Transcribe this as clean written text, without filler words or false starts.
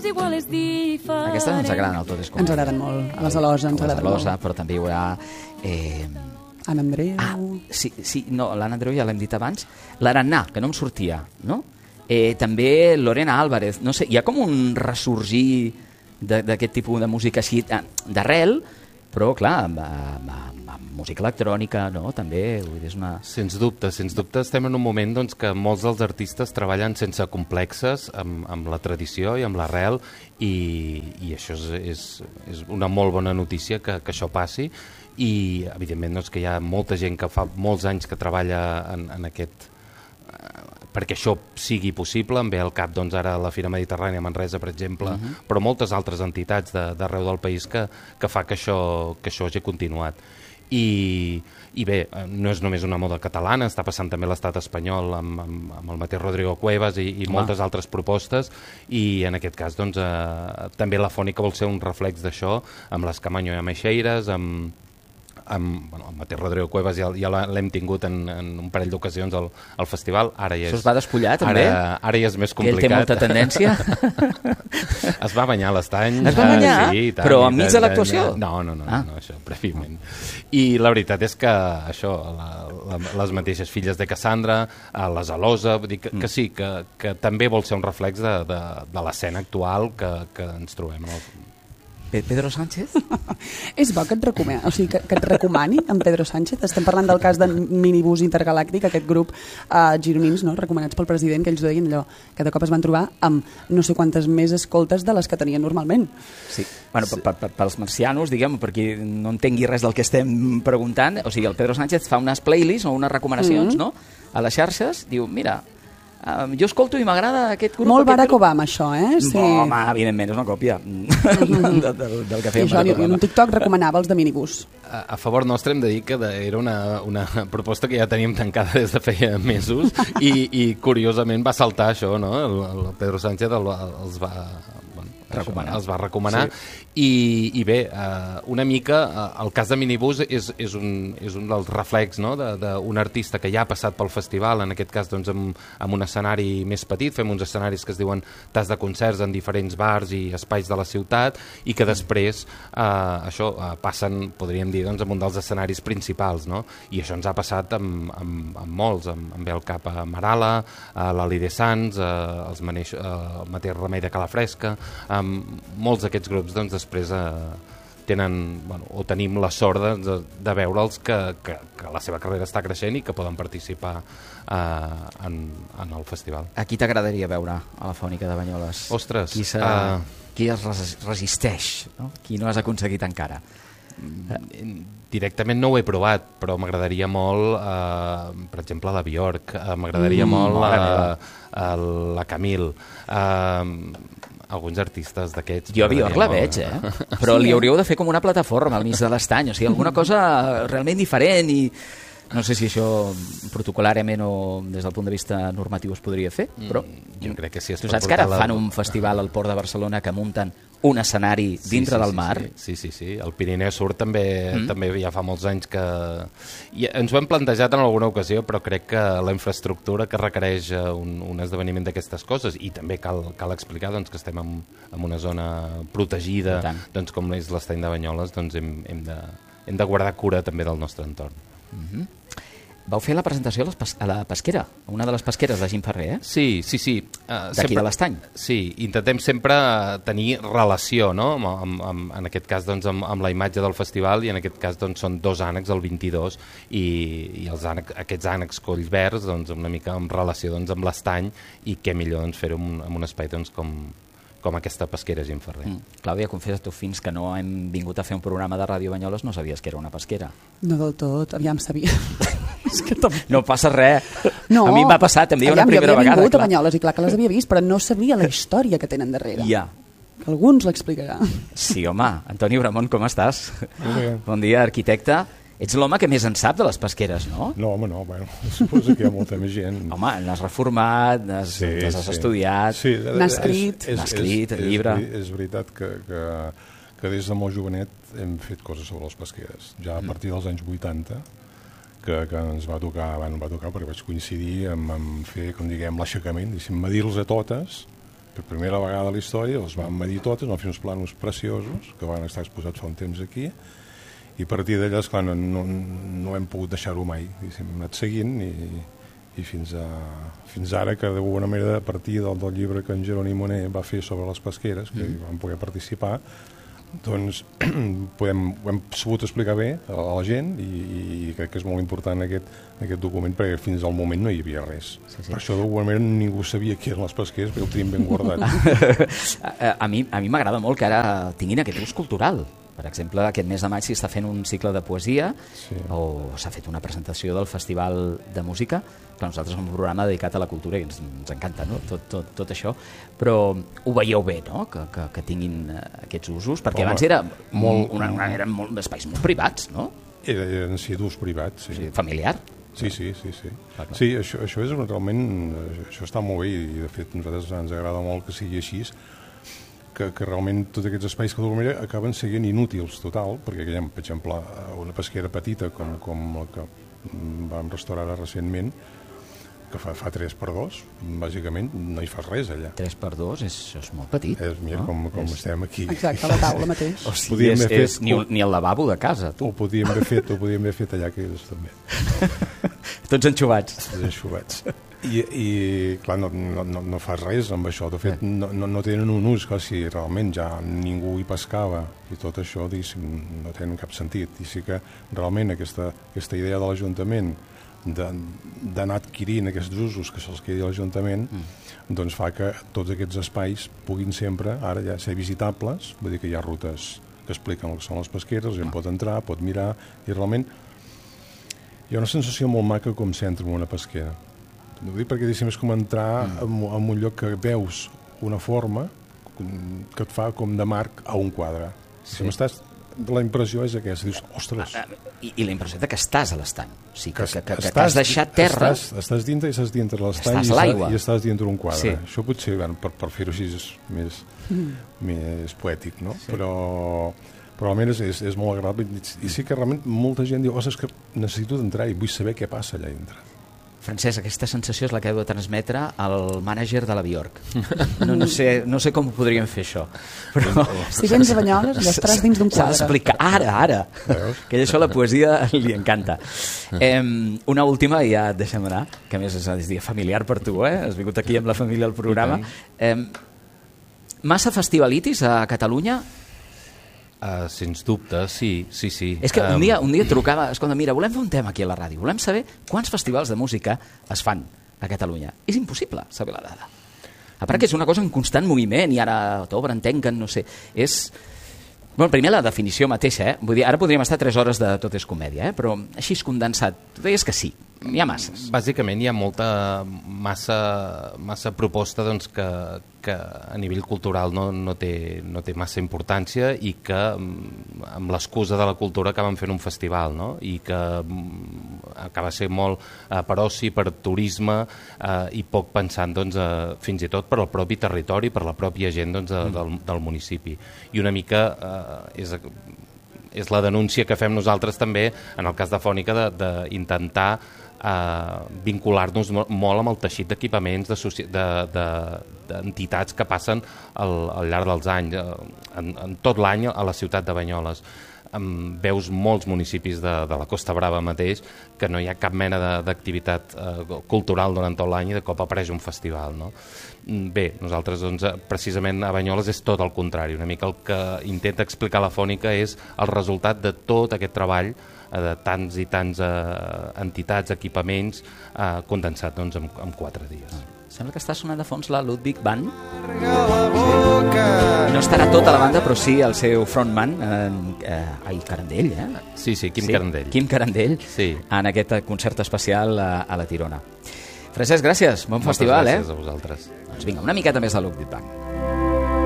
igual, és diferent. Aquestes ens agraden, el Tot és com... Ens agraden molt. A les Alosa ens agraden molt. Però també hi haurà... Anna Andreu... Sí, no, l'Anna Andreu ja l'hem dit abans. L'Arannà, que no em sortia, no? També Lorena Álvarez. No sé, hi ha com un ressorgir d'aquest tipus de música així d'arrel, però clar, amb música electrònica, no? També, vull dir, és una... Sens dubte estem en un moment doncs, que molts dels artistes treballen sense complexes amb la tradició i amb l'arrel i això és una molt bona notícia que això passi i evidentment doncs, que hi ha molta gent que fa molts anys que treballa en aquest... perquè això sigui possible, em ve al cap doncs, ara la Fira Mediterrània a Manresa, per exemple, però moltes altres entitats d'arreu del país que fa que això hagi continuat. I bé, no és només una moda catalana, està passant també a l'estat espanyol amb el mateix Rodrigo Cuevas i moltes altres propostes i en aquest cas doncs, també la Fònica vol ser un reflex d'això amb les Camanyo i Ameixeiras, el mateix Rodrigo Cuevas ja l'hem tingut en un parell d'ocasions al festival. Ara ja Això es va despullar també? Ara ja és més complicat. Que ell té molta tendència? Es va banyar l'estany. Es va banyar? Sí, però enmig de l'actuació? No, això, prèviament. I la veritat és que això, les mateixes filles de Cassandra, les Alosa, vull dir que sí, que també vol ser un reflex de l'escena actual que ens trobem en el... Pedro Sánchez? És bo que et recomani en Pedro Sánchez. Estem parlant del cas de Minibús Intergalàctic, aquest grup gironins, no? Recomanats pel president, que ells deien allò, que de cop es van trobar amb no sé quantes més escoltes de les que tenien normalment. Sí, bueno, pels marcianos, diguem, per qui no entengui res del que estem preguntant, o sigui, el Pedro Sánchez fa unes playlists o unes recomanacions, no?, a les xarxes, diu, mira... jo escolto i m'agrada aquest grup... Molt Barack Obama, això, Sí. Home, evidentment, és una còpia del que feia Barack Obama. En un TikTok recomanava els de Minibús. A favor nostre hem de dir que era una proposta que ja teníem tancada des de feia mesos i curiosament va saltar això, no? El Pedro Sánchez els va recomanar i bé, una mica el cas de Minibús és un dels reflex, no? d'un artista que ja ha passat pel festival, en aquest cas doncs, amb un escenari més petit, fem uns escenaris que es diuen tas de concerts en diferents bars i espais de la ciutat i que després passen, podríem dir, doncs, amb un dels escenaris principals, no? I això ens ha passat amb molts, em ve al cap a Marala, a l'Alide Sans, el mateix Remei de Calafresca, molts d'aquests grups doncs, després tenen, o tenim la sort de veure'ls que la seva carrera està creixent i que poden participar en el festival. A qui t'agradaria veure a la Fònica de Banyoles? Ostres! Qui es resisteix, no? Qui no has aconseguit encara? Directament no ho he provat, però m'agradaria molt, per exemple, la Bjork, m'agradaria molt la Camille, alguns artistes d'aquests. Jo a Bjork la veig, però li hauríeu de fer com una plataforma al mig de l'estany, o sigui, alguna cosa realment diferent i no sé si això protocolàriament o des del punt de vista normatiu es podria fer, però jo crec que sí. Tu saps que ara fan un festival al Port de Barcelona que munten un escenari dintre del mar? Sí. El Pirineu Sur també ja fa molts anys que... Ens ho hem plantejat en alguna ocasió, però crec que la infraestructura que requereix un esdeveniment d'aquestes coses, i també cal explicar doncs, que estem en una zona protegida, doncs, com és l'estany de Banyoles, doncs hem de guardar cura també del nostre entorn. Vau fer la presentació a la pesquera, a una de les pesqueres de Jim Ferrer, Sí. D'aquí de l'estany. Sí, intentem sempre tenir relació, no? En aquest cas, doncs, amb la imatge del festival, i en aquest cas doncs, són 2 ànecs, el 22, i aquests ànecs collverds, doncs, una mica en relació doncs, amb l'estany, i què millor doncs, fer-ho en un espai doncs, com aquesta pesquera Jim Ferrer. Clàudia, confessa tu, fins que no hem vingut a fer un programa de Ràdio Banyoles no sabies que era una pesquera. No del tot, aviam sabia. No passa res. No, a mi m'ha passat, em deia una primera vegada. Jo havia vingut a Banyoles i clar que les havia vist, però no sabia la història que tenen darrere. Ja. Que algú ens l'explicarà. Sí, home. Antoni Bramont, com estàs? Bon dia, arquitecte. Ets l'home que més en sap de les pesqueres, no? No, home, no. Bueno, suposo que hi ha molta més gent. Home, n'has reformat, les has estudiat, n'has escrit, el llibre. És veritat que des de molt jovenet hem fet coses sobre les pesqueres. Ja a partir dels anys 80, que ens va tocar perquè vaig coincidir amb fer, com diguem, l'aixecament, medir-los a totes per primera vegada a la història, els vam medir totes, vam fer uns planos preciosos, que van estar exposats fa un temps aquí, i a partir d'allà, esclar, no hem pogut deixar-ho mai. Hem anat seguint i fins ara, que d'alguna manera, a partir del llibre que en Jeroni Moner va fer sobre les pesqueres, que hi vam poder participar, doncs ho hem sabut explicar bé a la gent i crec que és molt important aquest document, perquè fins al moment no hi havia res. Sí. Per això d'alguna manera ningú sabia què eren les pesqueres, perquè ho tenim ben guardat. A mi m'agrada molt que ara tinguin aquest ús cultural. Per exemple, aquest mes de maig s'hi està fent un cicle de poesia, o s'ha fet una presentació del Festival de Música. Clar, nosaltres som un programa dedicat a la cultura i ens encanta, no? tot això, però ho veieu bé, no? que tinguin aquests usos, perquè abans eren molt espais molt privats, no? Eren d'ús privat, sí. O sigui, familiar. Sí. Sí, això és realment, això està molt bé, i de fet a nosaltres ens agrada molt que sigui així, que realment tots aquests espais que d'alguna manera acaben sent inútils total, perquè per exemple, una pesquera petita com la que vam restaurar recentment, que fa 3x2, bàsicament no hi fas res allà. 3x2 és molt petit. Mira com estem aquí. Exacte, a la taula mateix. O sigui, és ni el lavabo de casa, tu. Ho podíem haver fet allà, que és també. Tots enxubats. I clar, no fas res amb això. De fet, no tenen un ús, que si realment ja ningú hi pescava i tot això, no tenen cap sentit. I sí que realment aquesta idea de l'Ajuntament d'anar adquirint aquests usos que se'ls quedi a l'Ajuntament, doncs fa que tots aquests espais puguin sempre ara ja ser visitables, vull dir que hi ha rutes que expliquen el que són les pesqueres, la gent pot entrar, pot mirar, i realment hi ha una sensació molt maca com si entra en una pesquera. Ho dic perquè és com entrar en un lloc que veus una forma que et fa com de marc a un quadre. Si m'estàs... La impressió és aquesta, dius, ostres... I la impressió que estàs a l'estany, o sigui, que has deixat terra... Estàs dintre i estàs dintre l'estany i estàs dintre un quadre. Sí. Això potser, per fer-ho així, és més poètic, no? Sí. Però almenys és molt agradable. I sí que realment molta gent diu, ostres, que necessito d'entrar i vull saber què passa allà dintre. Francesc, aquesta sensació és la que heu de transmetre al mànager de la Bjork. No sé com ho podríem fer, això. Però... Si vens a Banyoles i estaràs dins d'un quadre. S'ha d'explicar ara. Que això la poesia li encanta. Una última i ja et deixem anar, que a més és un dia familiar per tu, has vingut aquí amb la família al programa. Massa festivalitis a Catalunya? Sens dubte, sí. És que un dia trucava, escolta, mira, volem fer un tema aquí a la ràdio, volem saber quants festivals de música es fan a Catalunya. És impossible saber la dada. A part que és una cosa en constant moviment i ara t'obren, tanquen, no sé. Bueno, primer la definició mateixa, vull dir, ara podríem estar 3 hores de Tot és comèdia, però així és condensat. Tu deies que sí, n'hi ha masses. Bàsicament hi ha massa proposta doncs, que a nivell cultural no té massa importància i que amb l'excusa de la cultura acaben fent un festival, no? I que acaba sent molt per oci, per turisme i poc pensant doncs, fins i tot per al propi territori, per la pròpia gent doncs, del municipi. I una mica és la denúncia que fem nosaltres també en el cas de Fònica d'intentar vincular-nos molt amb el teixit d'equipaments d'entitats que passen al llarg dels anys, en tot l'any a la ciutat de Banyoles. Veus molts municipis de la Costa Brava mateix que no hi ha cap mena d'activitat cultural durant tot l'any i de cop apareix un festival, no? Bé, nosaltres doncs, precisament a Banyoles és tot el contrari, una mica el que intenta explicar la Fònica és el resultat de tot aquest treball de tants i tants entitats, equipaments condensat doncs, en 4 dies. Sembla que està sonant de fons la Ludwig Band. No estarà tota la banda, però sí el seu frontman, Carandell, Sí, Quim Carandell. Quim Carandell, en aquest concert especial a la Tirona. Francesc, gràcies, bon festival. Moltes gràcies a vosaltres. Doncs vinga, una miqueta més de Ludwig Band.